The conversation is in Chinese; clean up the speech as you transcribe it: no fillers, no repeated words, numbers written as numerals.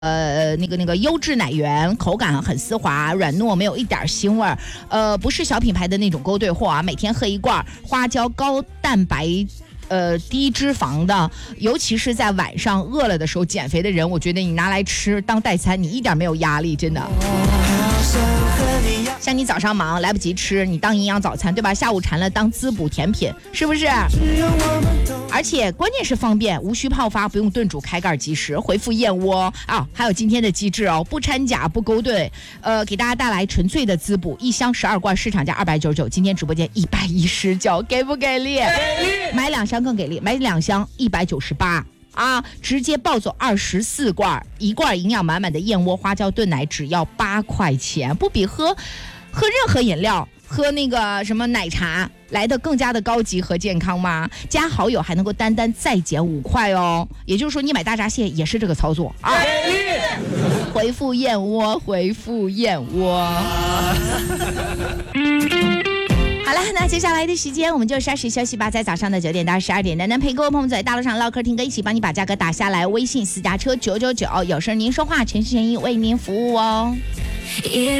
那个优质奶源，口感很丝滑软糯，没有一点腥味儿。不是小品牌的那种勾兑货啊，每天喝一罐花椒高蛋白。低脂肪的，尤其是在晚上饿了的时候，减肥的人，我觉得你拿来吃当代餐，你一点没有压力，真的。像你早上忙来不及吃，你当营养早餐，对吧？下午馋了当滋补甜品，是不是？而且关键是方便，无需泡发，不用炖煮，开盖即食，回复燕窝啊！还有今天的机制哦，不掺假不勾兑，给大家带来纯粹的滋补，一箱12罐，市场价299，今天直播间119，给不给力？买2箱更给力，买2箱198。啊，直接抱走24罐，一罐营养满满的燕窝花椒炖奶只要8块钱，不比喝任何饮料喝那个什么奶茶来的更加的高级和健康吗？加好友还能够单单再减5块哦，也就是说你买大闸蟹也是这个操作啊。回复燕窝，回复燕窝。好了，那接下来的时间我们就稍事休息吧，在早上的9点到12点，丹丹陪各位朋友在大路上唠嗑听歌，一起帮你把价格打下来。微信私家车999，有事您说话，诚心诚意为您服务哦。